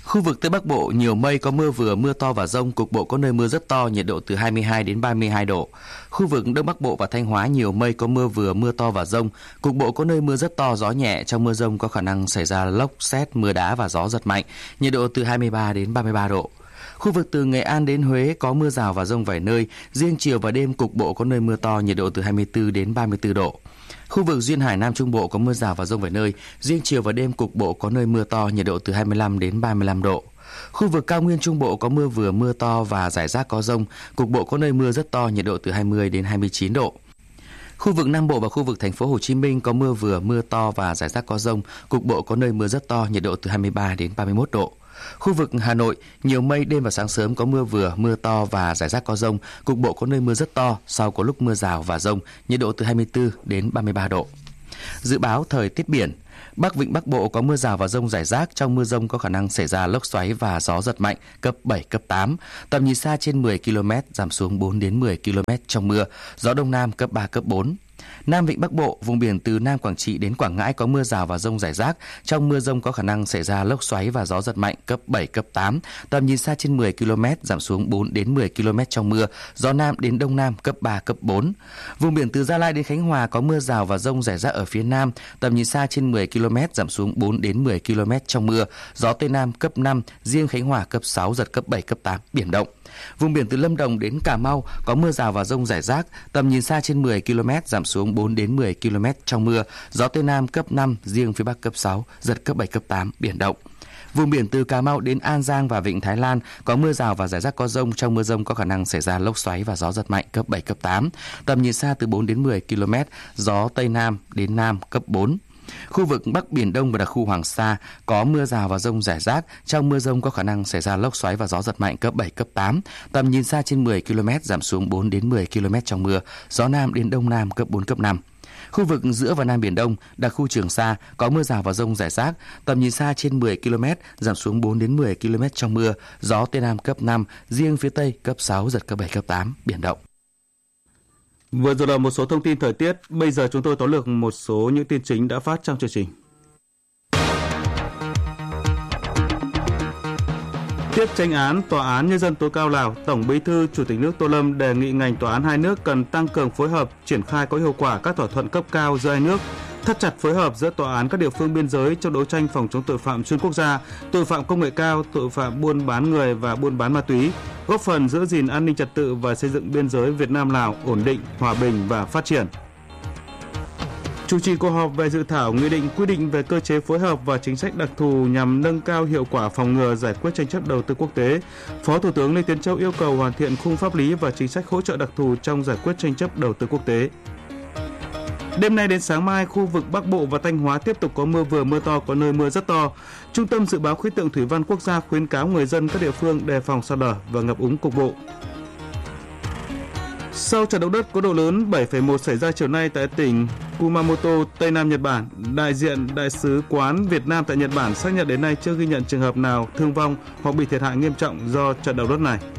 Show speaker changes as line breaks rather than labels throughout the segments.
Khu vực Tây Bắc Bộ nhiều mây, có mưa vừa, mưa to và dông, cục bộ có nơi mưa rất to, nhiệt độ từ 22 đến 32 độ. Khu vực Đông Bắc Bộ và Thanh Hóa nhiều mây, có mưa vừa, mưa to và dông, cục bộ có nơi mưa rất to, gió nhẹ, trong mưa dông có khả năng xảy ra lốc, sét, mưa đá và gió giật mạnh, nhiệt độ từ 23 đến 33 độ. Khu vực từ Nghệ An đến Huế có mưa rào và dông vài nơi, riêng chiều và đêm cục bộ có nơi mưa to, nhiệt độ từ 24 đến 34 độ. Khu vực duyên hải Nam Trung Bộ có mưa rào và dông vài nơi, riêng chiều và đêm cục bộ có nơi mưa to, nhiệt độ từ 25 đến 35 độ. Khu vực cao nguyên Trung Bộ có mưa vừa, mưa to và rải rác có dông, cục bộ có nơi mưa rất to, nhiệt độ từ 20 đến 29 độ. Khu vực Nam Bộ và khu vực thành phố Hồ Chí Minh có mưa vừa, mưa to và rải rác có dông, cục bộ có nơi mưa rất to, nhiệt độ từ 23 đến 31 độ. Khu vực Hà Nội nhiều mây, đêm và sáng sớm có mưa vừa, mưa to và rải rác có dông, cục bộ có nơi mưa rất to, sau có lúc mưa rào và dông, nhiệt độ từ 24 đến 33 độ. Dự báo thời tiết biển. Bắc Vịnh Bắc Bộ có mưa rào và dông rải rác, trong mưa dông có khả năng xảy ra lốc xoáy và gió giật mạnh cấp 7, cấp 8, tầm nhìn xa trên 10 km, giảm xuống 4 đến 10 km trong mưa, gió Đông Nam cấp 3, cấp 4. Nam Vịnh Bắc Bộ, vùng biển từ Nam Quảng Trị đến Quảng Ngãi có mưa rào và dông rải rác, trong mưa dông có khả năng xảy ra lốc xoáy và gió giật mạnh cấp 7, cấp 8, tầm nhìn xa trên 10 km, giảm xuống 4 đến 10 km trong mưa, gió Nam đến Đông Nam cấp 3, cấp 4. Vùng biển từ Gia Lai đến Khánh Hòa có mưa rào và dông rải rác ở phía Nam, tầm nhìn xa trên 10 km, giảm xuống 4 đến 10 km trong mưa, gió Tây Nam cấp 5, riêng Khánh Hòa cấp 6, giật cấp 7, cấp 8, biển động. Vùng biển từ Lâm Đồng đến Cà Mau có mưa rào và dông rải rác, tầm nhìn xa trên 10 km, giảm xuống 4 đến 10 km trong mưa, gió Tây Nam cấp 5, riêng phía Bắc cấp 6, giật cấp 7, cấp 8, biển động. Vùng biển từ Cà Mau đến An Giang và Vịnh Thái Lan có mưa rào và rải rác có dông, trong mưa dông có khả năng xảy ra lốc xoáy và gió giật mạnh cấp 7, cấp 8, tầm nhìn xa từ 4 đến 10 km, gió Tây Nam đến Nam cấp 4. Khu vực Bắc Biển Đông và đặc khu Hoàng Sa có mưa rào và dông rải rác, trong mưa dông có khả năng xảy ra lốc xoáy và gió giật mạnh cấp 7, cấp 8, tầm nhìn xa trên 10 km, giảm xuống 4 đến 10 km trong mưa, gió Nam đến Đông Nam cấp 4, cấp 5. Khu vực giữa và Nam Biển Đông, đặc khu Trường Sa có mưa rào và dông rải rác, tầm nhìn xa trên 10 km, giảm xuống 4 đến 10 km trong mưa, gió Tây Nam cấp 5, riêng phía Tây cấp 6, giật cấp 7, cấp 8, biển động.
Vừa rồi là một số thông tin thời tiết, bây giờ chúng tôi tóm lược một số những tin chính đã phát trong chương trình. Tiếp tranh án, Tòa án Nhân dân tối cao Lào, Tổng Bí thư Chủ tịch nước Tô Lâm đề nghị ngành tòa án hai nước cần tăng cường phối hợp, triển khai có hiệu quả các thỏa thuận cấp cao giữa hai nước, thắt chặt phối hợp giữa tòa án các địa phương biên giới trong đấu tranh phòng chống tội phạm xuyên quốc gia, tội phạm công nghệ cao, tội phạm buôn bán người và buôn bán ma túy, góp phần giữ gìn an ninh trật tự và xây dựng biên giới Việt Nam-Lào ổn định, hòa bình và phát triển. Chủ trì cuộc họp về dự thảo nghị định quy định về cơ chế phối hợp và chính sách đặc thù nhằm nâng cao hiệu quả phòng ngừa giải quyết tranh chấp đầu tư quốc tế, Phó Thủ tướng Lê Tiến Châu yêu cầu hoàn thiện khung pháp lý và chính sách hỗ trợ đặc thù trong giải quyết tranh chấp đầu tư quốc tế. Đêm nay đến sáng mai, khu vực Bắc Bộ và Thanh Hóa tiếp tục có mưa vừa, mưa to, có nơi mưa rất to. Trung tâm Dự báo Khí tượng Thủy văn Quốc gia khuyến cáo người dân các địa phương đề phòng sạt lở và ngập úng cục bộ. Sau trận động đất có độ lớn 7,1 xảy ra chiều nay tại tỉnh Kumamoto, Tây Nam Nhật Bản, đại diện Đại sứ quán Việt Nam tại Nhật Bản xác nhận đến nay chưa ghi nhận trường hợp nào thương vong hoặc bị thiệt hại nghiêm trọng do trận động đất này.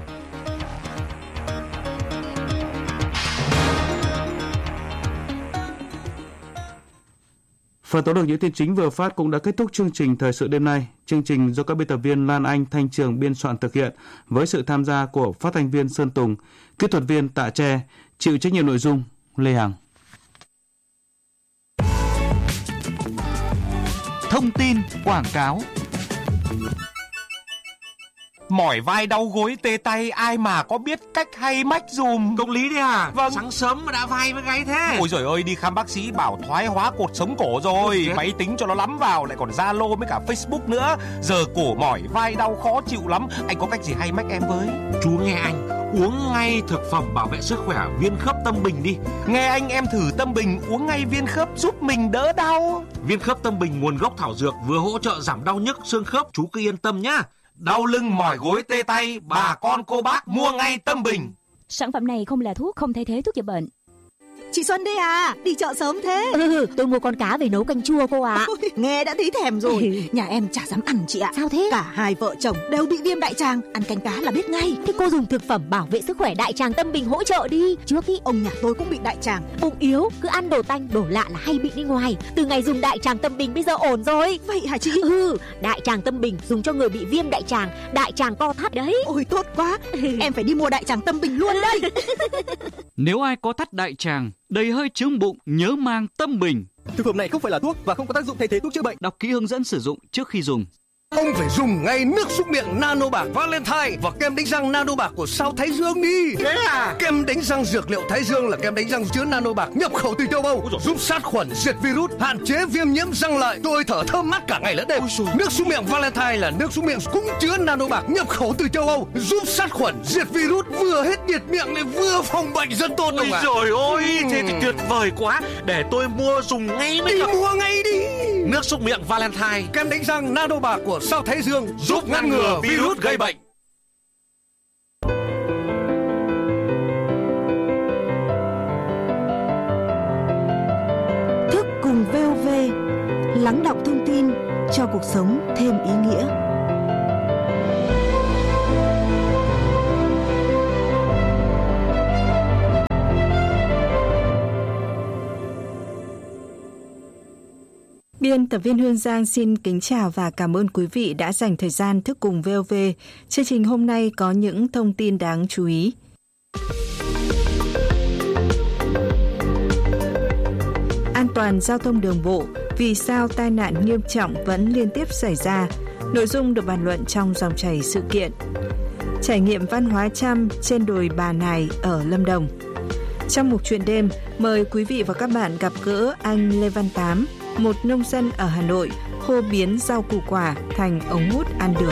Phần tóm lược những tin chính vừa phát cũng đã kết thúc chương trình Thời sự đêm nay. Chương trình do các biên tập viên Lan Anh, Thanh Trường biên soạn thực hiện với sự tham gia của phát thanh viên Sơn Tùng, kỹ thuật viên Tạ Tre, chịu trách nhiệm nội dung Lê Hằng.
Thông tin quảng cáo.
Mỏi vai đau gối tê tay ai mà có biết cách hay mách dùm.
Công lý đấy à?
Vâng.
Sáng sớm mà đã vai với gáy thế.
Ôi giời ơi, đi khám bác sĩ bảo thoái hóa cột sống cổ rồi. Máy tính cho nó lắm vào, lại còn Zalo với cả Facebook nữa. Giờ cổ mỏi vai đau khó chịu lắm. Anh có cách gì hay mách em với?
Chú nghe anh, uống ngay thực phẩm bảo vệ sức khỏe Viên Khớp Tâm Bình đi.
Nghe anh, em thử Tâm Bình uống ngay viên khớp giúp mình đỡ đau.
Viên Khớp Tâm Bình nguồn gốc thảo dược, vừa hỗ trợ giảm đau nhức xương khớp, chú cứ yên tâm nhá. Đau lưng mỏi gối tê tay, bà con cô bác mua ngay Tâm Bình.
Sản phẩm này không là thuốc, không thay thế thuốc chữa bệnh. chị Xuân đây à, đi chợ sớm thế?
Tôi mua con cá về nấu canh chua cô ạ.
Nghe đã thấy thèm rồi. Nhà em chả dám ăn chị ạ.
Sao thế?
Cả hai vợ chồng đều bị viêm đại tràng, ăn canh cá là biết ngay.
Thế cô dùng thực phẩm bảo vệ sức khỏe đại tràng Tâm Bình hỗ trợ đi. Trước ý
ông nhà tôi cũng bị đại tràng.
Bụng yếu, cứ ăn đồ tanh đồ lạ là hay bị đi ngoài. Từ ngày dùng đại tràng Tâm Bình bây giờ ổn rồi.
Vậy hả chị?
Đại tràng Tâm Bình dùng cho người bị viêm đại tràng, đại tràng co thắt đấy.
Ôi tốt quá, em phải đi mua đại tràng Tâm Bình luôn đây.
Nếu ai có thắt đại tràng, đầy hơi chướng bụng, nhớ mang Tâm Bình.
Thực phẩm này không phải là thuốc và không có tác dụng thay thế thuốc chữa bệnh.
Đọc kỹ hướng dẫn sử dụng trước khi dùng.
Ông phải dùng ngay nước súc miệng Nano Bạc Valentine và kem đánh răng Nano Bạc của Sao Thái Dương đi.
Thế à?
Kem đánh răng dược liệu Thái Dương là kem đánh răng chứa Nano Bạc nhập khẩu từ châu Âu, giúp sát khuẩn, diệt virus, hạn chế viêm nhiễm răng lợi, tôi thở thơm mát cả ngày lẫn đêm. Nước súc miệng Valentine là nước súc miệng cũng chứa Nano Bạc nhập khẩu từ châu Âu, giúp sát khuẩn, diệt virus, vừa hết nhiệt miệng lại vừa phòng bệnh rất tốt.
Ôi trời ơi, thế thì tuyệt vời quá. Để tôi mua dùng ngay mới được.
Mua ngay đi.
Nước súc miệng Valentine,
kem đánh răng Nano Bạc của Sao Thái Dương
giúp ngăn ngừa virus gây bệnh.
Thức cùng VOV, lắng đọng thông tin cho cuộc sống thêm ý nghĩa. Biên tập viên Hương Giang xin kính chào và cảm ơn quý vị đã dành thời gian thức cùng VOV. Chương trình hôm nay có những thông tin đáng chú ý. An toàn giao thông đường bộ, vì sao tai nạn nghiêm trọng vẫn liên tiếp xảy ra? Nội dung được bàn luận trong dòng chảy sự kiện. Trải nghiệm văn hóa Chăm trên đồi Bà Nài ở Lâm Đồng. Trong mục chuyện đêm, mời quý vị và các bạn gặp gỡ anh Lê Văn Tám, một nông dân ở Hà Nội, hô biến rau củ quả thành ống hút ăn được.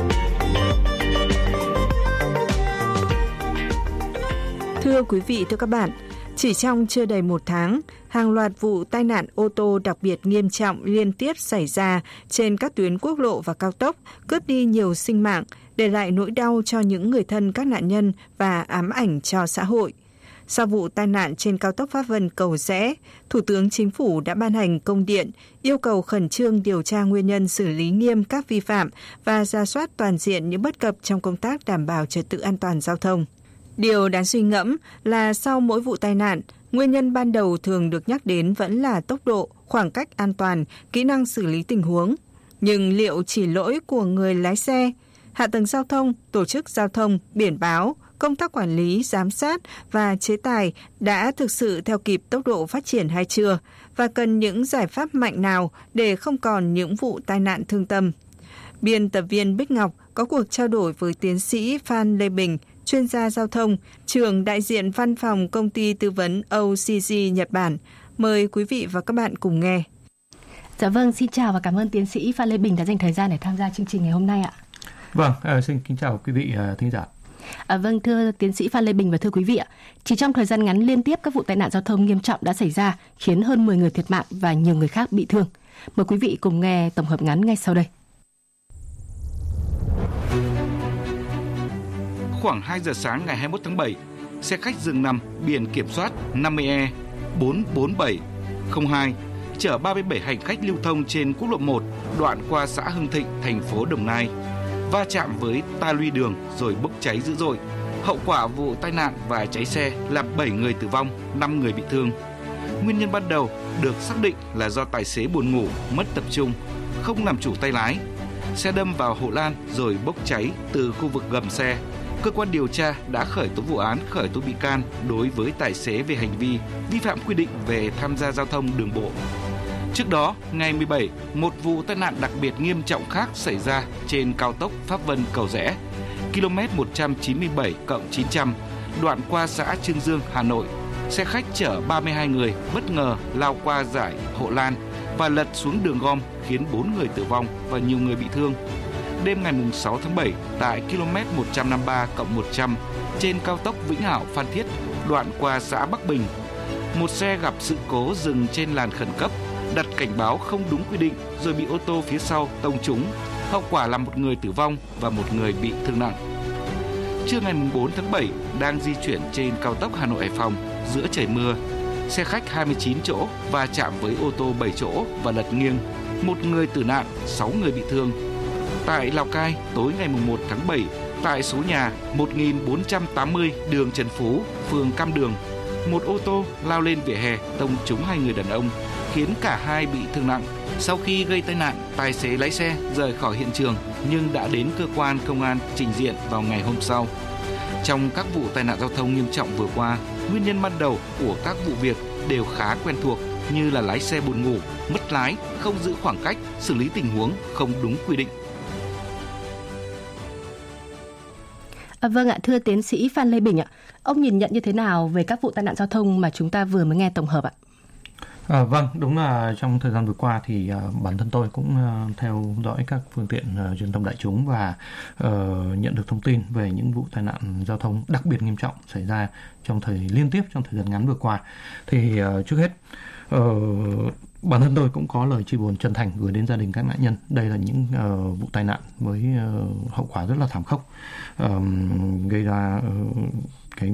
Thưa quý vị, thưa các bạn, chỉ trong chưa đầy một tháng, hàng loạt vụ tai nạn ô tô đặc biệt nghiêm trọng liên tiếp xảy ra trên các tuyến quốc lộ và cao tốc, cướp đi nhiều sinh mạng, để lại nỗi đau cho những người thân các nạn nhân và ám ảnh cho xã hội. Sau vụ tai nạn trên cao tốc Pháp Vân Cầu Giẽ, Thủ tướng Chính phủ đã ban hành công điện yêu cầu khẩn trương điều tra nguyên nhân, xử lý nghiêm các vi phạm và rà soát toàn diện những bất cập trong công tác đảm bảo trật tự an toàn giao thông. Điều đáng suy ngẫm là sau mỗi vụ tai nạn, nguyên nhân ban đầu thường được nhắc đến vẫn là tốc độ, khoảng cách an toàn, kỹ năng xử lý tình huống. Nhưng liệu chỉ lỗi của người lái xe, hạ tầng giao thông, tổ chức giao thông, biển báo, công tác quản lý, giám sát và chế tài đã thực sự theo kịp tốc độ phát triển hay chưa, và cần những giải pháp mạnh nào để không còn những vụ tai nạn thương tâm? Biên tập viên Bích Ngọc có cuộc trao đổi với tiến sĩ Phan Lê Bình, chuyên gia giao thông, trưởng đại diện văn phòng công ty tư vấn OCG Nhật Bản. Mời quý vị và các bạn cùng nghe.
Dạ vâng, xin chào và cảm ơn tiến sĩ Phan Lê Bình đã dành thời gian để tham gia chương trình ngày hôm nay ạ.
Vâng, xin kính chào quý vị thính giả.
Vâng, thưa tiến sĩ Phan Lê Bình và thưa quý vị ạ, chỉ trong thời gian ngắn liên tiếp các vụ tai nạn giao thông nghiêm trọng đã xảy ra, khiến hơn 10 người thiệt mạng và nhiều người khác bị thương. Mời quý vị cùng nghe tổng hợp ngắn ngay sau đây.
Khoảng 2 giờ sáng ngày 21 tháng 7, xe khách dừng nằm biển kiểm soát 50E 44702 chở 37 hành khách lưu thông trên quốc lộ 1 đoạn qua xã Hưng Thịnh, thành phố Đồng Nai, va chạm với ta luy đường rồi bốc cháy dữ dội. Hậu quả vụ tai nạn và cháy xe làm 7 người tử vong, 5 người bị thương. Nguyên nhân ban đầu được xác định là do tài xế buồn ngủ, mất tập trung, không làm chủ tay lái. Xe đâm vào hộ lan rồi bốc cháy từ khu vực gầm xe. Cơ quan điều tra đã khởi tố vụ án, khởi tố bị can đối với tài xế về hành vi vi phạm quy định về tham gia giao thông đường bộ. Trước đó, ngày 17, một vụ tai nạn đặc biệt nghiêm trọng khác xảy ra trên cao tốc Pháp Vân Cầu Giẽ, km 197+900, đoạn qua xã Chương Dương, Hà Nội. Xe khách chở 32 người bất ngờ lao qua dải hộ lan và lật xuống đường gom khiến 4 người tử vong và nhiều người bị thương. Đêm ngày 6 tháng 7, tại km 153+100 trên cao tốc Vĩnh Hảo - Phan Thiết, đoạn qua xã Bắc Bình, một xe gặp sự cố dừng trên làn khẩn cấp, đặt cảnh báo không đúng quy định rồi bị ô tô phía sau tông trúng. Hậu quả là một người tử vong và một người bị thương nặng. Trưa ngày 4 tháng 7, đang di chuyển trên cao tốc Hà Nội - Hải Phòng giữa trời mưa, xe khách 29 chỗ va chạm với ô tô 7 chỗ và lật nghiêng, 1 người tử nạn, 6 người bị thương. Tại Lào Cai, tối ngày 1 tháng 7, tại số nhà 1480 đường Trần Phú, phường Cam Đường, một ô tô lao lên vỉa hè tông trúng 2 người đàn ông, khiến cả hai bị thương nặng. Sau khi gây tai nạn, tài xế lái xe rời khỏi hiện trường nhưng đã đến cơ quan công an trình diện vào ngày hôm sau. Trong các vụ tai nạn giao thông nghiêm trọng vừa qua, nguyên nhân ban đầu của các vụ việc đều khá quen thuộc, như là lái xe buồn ngủ, mất lái, không giữ khoảng cách, xử lý tình huống không đúng quy định.
Vâng ạ, thưa tiến sĩ Phan Lê Bình ạ, ông nhìn nhận như thế nào về các vụ tai nạn giao thông mà chúng ta vừa mới nghe tổng hợp ạ?
Vâng, đúng là trong thời gian vừa qua thì bản thân tôi cũng theo dõi các phương tiện truyền thông đại chúng và nhận được thông tin về những vụ tai nạn giao thông đặc biệt nghiêm trọng xảy ra liên tiếp trong thời gian ngắn vừa qua. Thì trước hết bản thân tôi cũng có lời chia buồn chân thành gửi đến gia đình các nạn nhân. Đây là những vụ tai nạn với hậu quả rất là thảm khốc, gây ra cái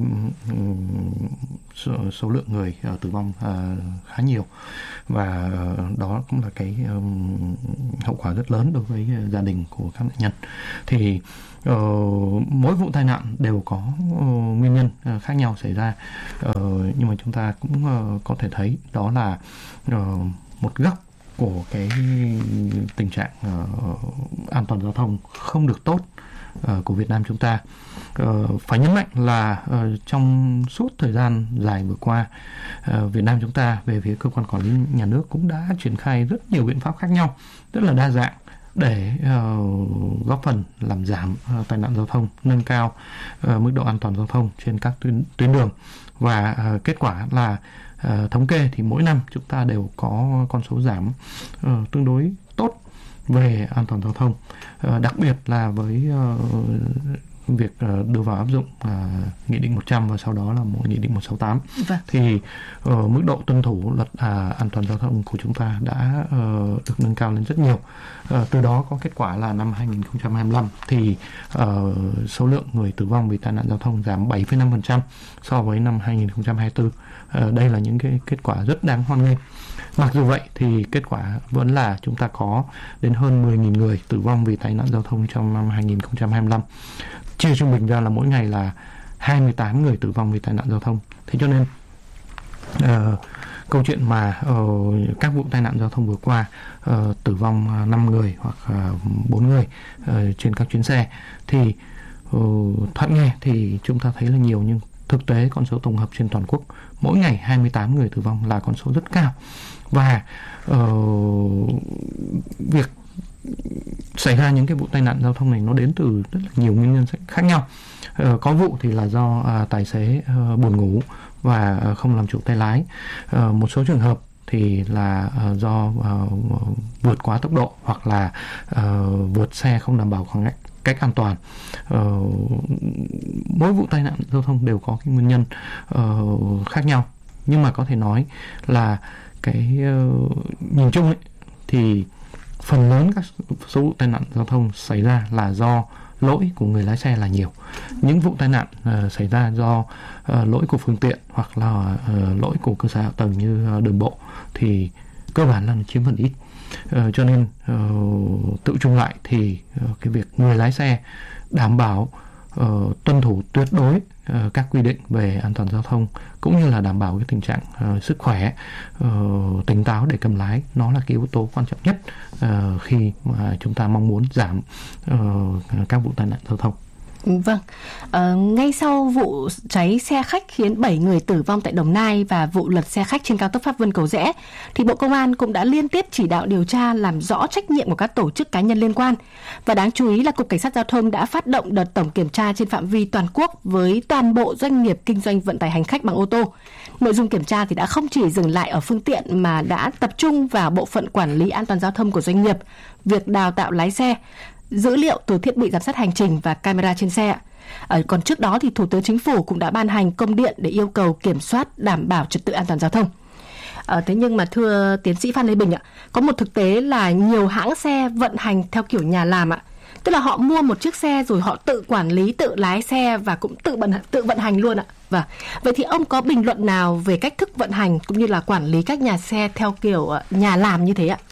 số lượng người tử vong khá nhiều, và đó cũng là cái hậu quả rất lớn đối với gia đình của các nạn nhân. Thì mỗi vụ tai nạn đều có nguyên nhân khác nhau xảy ra, nhưng mà chúng ta cũng có thể thấy đó là một góc của cái tình trạng an toàn giao thông không được tốt của Việt Nam chúng ta. Phải nhấn mạnh là trong suốt thời gian dài vừa qua, Việt Nam chúng ta về phía cơ quan quản lý nhà nước cũng đã triển khai rất nhiều biện pháp khác nhau, rất là đa dạng để góp phần làm giảm tai nạn giao thông, nâng cao mức độ an toàn giao thông trên các tuyến đường. Và kết quả là thống kê thì mỗi năm chúng ta đều có con số giảm tương đối tốt về an toàn giao thông, đặc biệt là với việc đưa vào áp dụng Nghị định 100 và sau đó là một Nghị định 168. Vâng. Thì mức độ tuân thủ luật an toàn giao thông của chúng ta đã được nâng cao lên rất nhiều. Từ đó có kết quả là năm 2025 thì số lượng người tử vong vì tai nạn giao thông giảm 7,5% so với năm 2024. Đây là những cái kết quả rất đáng hoan nghênh. Mặc dù vậy thì kết quả vẫn là chúng ta có đến hơn 10.000 người tử vong vì tai nạn giao thông trong năm 2025. Chia trung bình ra là mỗi ngày là 28 người tử vong vì tai nạn giao thông. Thế cho nên câu chuyện mà các vụ tai nạn giao thông vừa qua tử vong 5 người hoặc 4 người trên các chuyến xe thì thoạt nghe thì chúng ta thấy là nhiều, nhưng thực tế con số tổng hợp trên toàn quốc mỗi ngày 28 người tử vong là con số rất cao. Và việc xảy ra những cái vụ tai nạn giao thông này nó đến từ rất là nhiều nguyên nhân khác nhau. Có vụ thì là do tài xế buồn ngủ và không làm chủ tay lái. Một số trường hợp thì là do vượt quá tốc độ hoặc là vượt xe không đảm bảo khoảng cách an toàn. Mỗi vụ tai nạn giao thông đều có cái nguyên nhân khác nhau, nhưng mà có thể nói là cái nhìn chung ấy, thì phần lớn các số vụ tai nạn giao thông xảy ra là do lỗi của người lái xe là nhiều. Những vụ tai nạn xảy ra do lỗi của phương tiện hoặc là lỗi của cơ sở hạ tầng như đường bộ thì cơ bản là chiếm phần ít. Cho nên tự chung lại thì cái việc người lái xe đảm bảo tuân thủ tuyệt đối các quy định về an toàn giao thông cũng như là đảm bảo cái tình trạng sức khỏe, tỉnh táo để cầm lái, nó là cái yếu tố quan trọng nhất khi mà chúng ta mong muốn giảm các vụ tai nạn giao thông.
Vâng, ngay sau vụ cháy xe khách khiến 7 người tử vong tại Đồng Nai và vụ lật xe khách trên cao tốc Pháp Vân Cầu Giẽ, thì Bộ Công an cũng đã liên tiếp chỉ đạo điều tra làm rõ trách nhiệm của các tổ chức cá nhân liên quan. Và đáng chú ý là Cục Cảnh sát Giao thông đã phát động đợt tổng kiểm tra trên phạm vi toàn quốc với toàn bộ doanh nghiệp kinh doanh vận tải hành khách bằng ô tô. Nội dung kiểm tra thì đã không chỉ dừng lại ở phương tiện mà đã tập trung vào bộ phận quản lý an toàn giao thông của doanh nghiệp, việc đào tạo lái xe, dữ liệu từ thiết bị giám sát hành trình và camera trên xe. Còn trước đó thì Thủ tướng Chính phủ cũng đã ban hành công điện để yêu cầu kiểm soát đảm bảo trật tự an toàn giao thông. Thế nhưng mà thưa tiến sĩ Phan Lê Bình ạ, có một thực tế là nhiều hãng xe vận hành theo kiểu nhà làm ạ. Tức là họ mua một chiếc xe rồi họ tự quản lý, tự lái xe và cũng tự vận hành luôn ạ. Và vậy thì ông có bình luận nào về cách thức vận hành cũng như là quản lý các nhà xe theo kiểu nhà làm như thế ạ?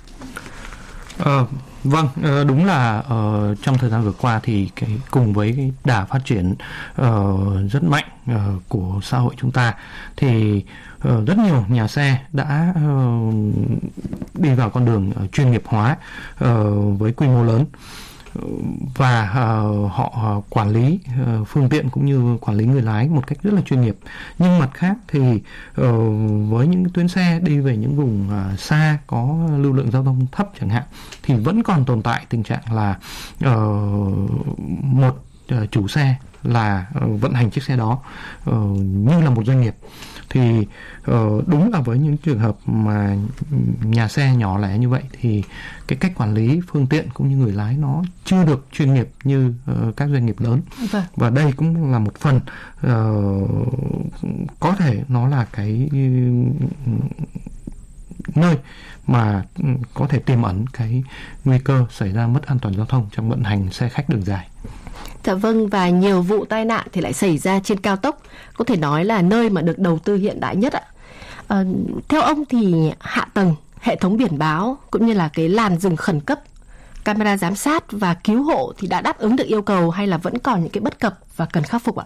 Vâng, đúng là trong thời gian vừa qua thì cùng với cái đà phát triển rất mạnh của xã hội chúng ta thì rất nhiều nhà xe đã đi vào con đường chuyên nghiệp hóa với quy mô lớn. Và họ quản lý phương tiện cũng như quản lý người lái một cách rất là chuyên nghiệp. Nhưng mặt khác thì với những tuyến xe đi về những vùng xa có lưu lượng giao thông thấp chẳng hạn thì vẫn còn tồn tại tình trạng là một chủ xe là vận hành chiếc xe đó như là một doanh nghiệp. Thì đúng là với những trường hợp mà nhà xe nhỏ lẻ như vậy thì cái cách quản lý phương tiện cũng như người lái nó chưa được chuyên nghiệp như các doanh nghiệp lớn.
Vâng.
Và đây cũng là một phần có thể nó là cái nơi mà có thể tiềm ẩn cái nguy cơ xảy ra mất an toàn giao thông trong vận hành xe khách đường dài.
Dạ vâng, và nhiều vụ tai nạn thì lại xảy ra trên cao tốc, có thể nói là nơi mà được đầu tư hiện đại nhất ạ. Theo ông thì hạ tầng, hệ thống biển báo cũng như là cái làn dừng khẩn cấp, camera giám sát và cứu hộ thì đã đáp ứng được yêu cầu hay là vẫn còn những cái bất cập và cần khắc phục ạ?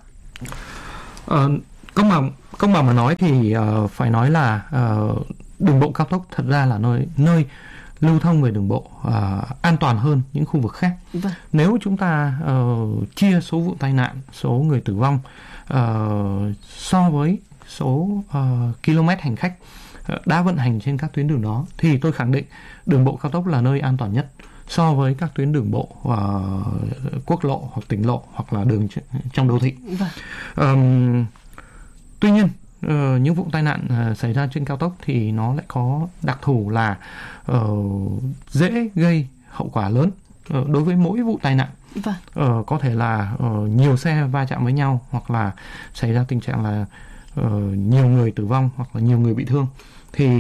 Công bằng mà nói thì phải nói là đường bộ cao tốc thật ra là nơi lưu thông về đường bộ an toàn hơn những khu vực khác.
Vâng.
Nếu chúng ta chia số vụ tai nạn, số người tử vong so với số km hành khách đã vận hành trên các tuyến đường đó thì tôi khẳng định đường bộ cao tốc là nơi an toàn nhất so với các tuyến đường bộ quốc lộ hoặc tỉnh lộ hoặc là đường trong đô thị.
Vâng.
Tuy nhiên những vụ tai nạn xảy ra trên cao tốc thì nó lại có đặc thù là dễ gây hậu quả lớn đối với mỗi vụ tai nạn.
Vâng.
Có thể là nhiều xe va chạm với nhau hoặc là xảy ra tình trạng là nhiều người tử vong hoặc là nhiều người bị thương. Thì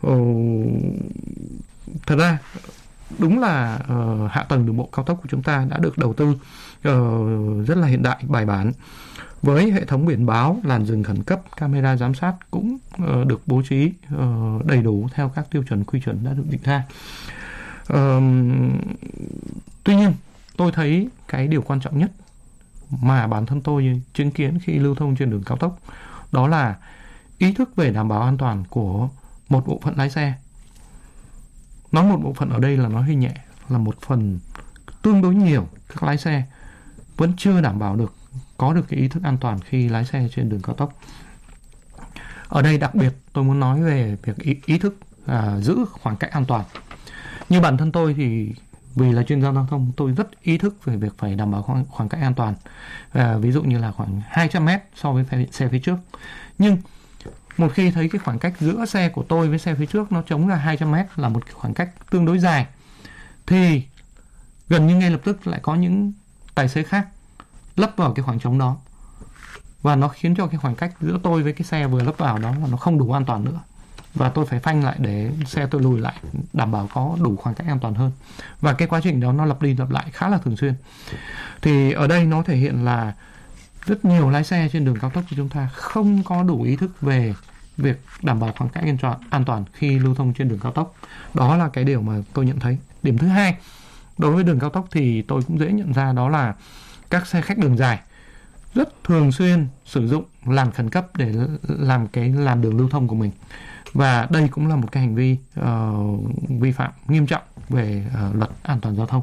thật ra đúng là hạ tầng đường bộ cao tốc của chúng ta đã được đầu tư rất là hiện đại, bài bản, với hệ thống biển báo, làn dừng khẩn cấp, camera giám sát cũng được bố trí đầy đủ theo các tiêu chuẩn quy chuẩn đã được định ra. Tuy nhiên, tôi thấy cái điều quan trọng nhất mà bản thân tôi chứng kiến khi lưu thông trên đường cao tốc đó là ý thức về đảm bảo an toàn của một bộ phận lái xe. Nói một bộ phận ở đây là nói hơi nhẹ, là một phần tương đối nhiều các lái xe vẫn chưa đảm bảo có được cái ý thức an toàn khi lái xe trên đường cao tốc. Ở đây đặc biệt tôi muốn nói về việc ý thức giữ khoảng cách an toàn. Như bản thân tôi thì vì là chuyên gia giao thông, tôi rất ý thức về việc phải đảm bảo khoảng cách an toàn. Ví dụ như là khoảng 200 mét so với xe phía trước. Nhưng một khi thấy cái khoảng cách giữa xe của tôi với xe phía trước nó trống là 200 mét là một khoảng cách tương đối dài, thì gần như ngay lập tức lại có những tài xế khác lấp vào cái khoảng trống đó. Và nó khiến cho cái khoảng cách giữa tôi với cái xe vừa lấp vào đó là nó không đủ an toàn nữa. Và tôi phải phanh lại để xe tôi lùi lại, đảm bảo có đủ khoảng cách an toàn hơn. Và cái quá trình đó nó lặp đi lặp lại khá là thường xuyên. Thì ở đây nó thể hiện là rất nhiều lái xe trên đường cao tốc của chúng ta không có đủ ý thức về việc đảm bảo khoảng cách an toàn khi lưu thông trên đường cao tốc. Đó là cái điều mà tôi nhận thấy. Điểm thứ hai, đối với đường cao tốc thì tôi cũng dễ nhận ra đó là các xe khách đường dài rất thường xuyên sử dụng làn khẩn cấp để làm cái làn đường lưu thông của mình. Và đây cũng là một cái hành vi vi phạm nghiêm trọng về luật an toàn giao thông.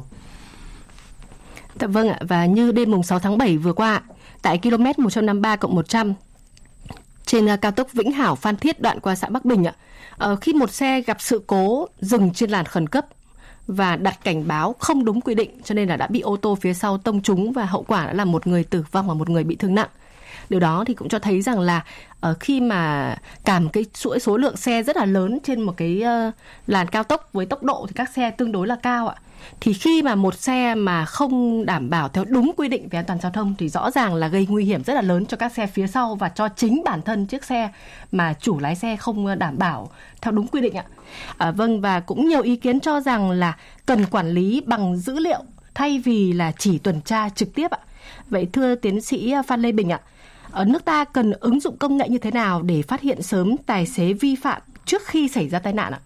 Vâng ạ, và như đêm mùng 6 tháng 7 vừa qua, tại km 153+100 trên cao tốc Vĩnh Hảo Phan Thiết đoạn qua xã Bắc Bình ạ, khi một xe gặp sự cố dừng trên làn khẩn cấp và đặt cảnh báo không đúng quy định, cho nên là đã bị ô tô phía sau tông trúng và hậu quả đã là một người tử vong và một người bị thương nặng. Điều đó thì cũng cho thấy rằng là khi mà cả một cái chuỗi số lượng xe rất là lớn trên một cái làn cao tốc với tốc độ thì các xe tương đối là cao ạ, thì khi mà một xe mà không đảm bảo theo đúng quy định về an toàn giao thông thì rõ ràng là gây nguy hiểm rất là lớn cho các xe phía sau và cho chính bản thân chiếc xe mà chủ lái xe không đảm bảo theo đúng quy định ạ. Vâng, và cũng nhiều ý kiến cho rằng là cần quản lý bằng dữ liệu thay vì là chỉ tuần tra trực tiếp ạ. Vậy thưa tiến sĩ Phan Lê Bình ạ, ở nước ta cần ứng dụng công nghệ như thế nào để phát hiện sớm tài xế vi phạm trước khi xảy ra tai nạn ạ?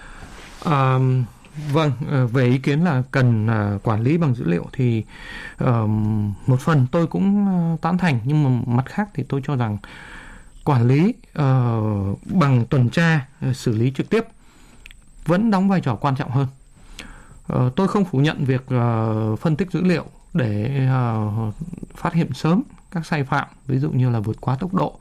Vâng, về ý kiến là cần quản lý bằng dữ liệu thì một phần tôi cũng tán thành, nhưng mà mặt khác thì tôi cho rằng quản lý bằng tuần tra, xử lý trực tiếp vẫn đóng vai trò quan trọng hơn. Tôi không phủ nhận việc phân tích dữ liệu để phát hiện sớm các sai phạm, ví dụ như là vượt quá tốc độ,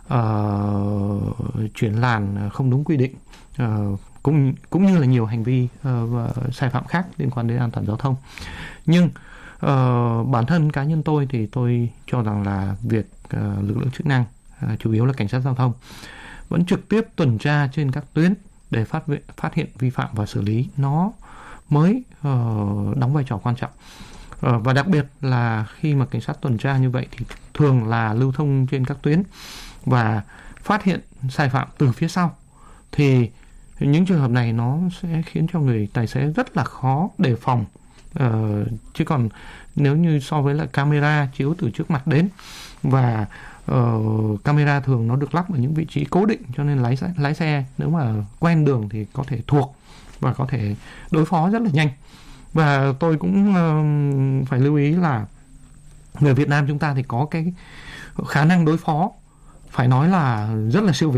chuyển làn không đúng quy định, cũng như là nhiều hành vi sai phạm khác liên quan đến an toàn giao thông. Nhưng bản thân cá nhân tôi thì tôi cho rằng là việc lực lượng chức năng, chủ yếu là cảnh sát giao thông, vẫn trực tiếp tuần tra trên các tuyến để phát hiện vi phạm và xử lý, nó mới đóng vai trò quan trọng. Và đặc biệt là khi mà cảnh sát tuần tra như vậy thì thường là lưu thông trên các tuyến và phát hiện sai phạm từ phía sau, thì những trường hợp này nó sẽ khiến cho người tài xế rất là khó đề phòng. Chứ còn nếu như so với lại camera chiếu từ trước mặt đến, và camera thường nó được lắp ở những vị trí cố định, cho nên lái xe nếu mà quen đường thì có thể thuộc và có thể đối phó rất là nhanh. Và tôi cũng phải lưu ý là người Việt Nam chúng ta thì có cái khả năng đối phó phải nói là rất là siêu việt.